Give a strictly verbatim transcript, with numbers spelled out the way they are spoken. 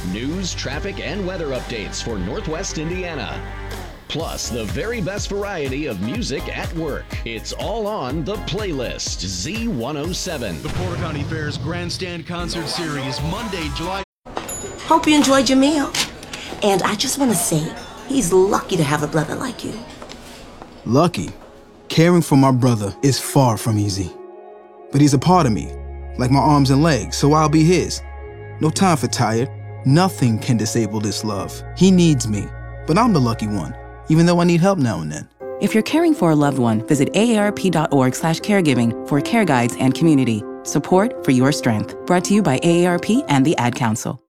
News, traffic, and weather updates for Northwest Indiana. Plus, the very best variety of music at work. It's all on The Playlist, Z one oh seven. The Porter County Fair's Grandstand Concert Series, Monday, July... Hope you enjoyed your meal. And I just want to say, he's lucky to have a brother like you. Lucky? Caring for my brother is far from easy. But he's a part of me, like my arms and legs, so I'll be his. No time for tired. Nothing can disable this love. He needs me, but I'm the lucky one, even though I need help now and then. If you're caring for a loved one, visit aarp.org slash caregiving for care guides and community. Support for your strength. Brought to you by A A R P and the Ad Council.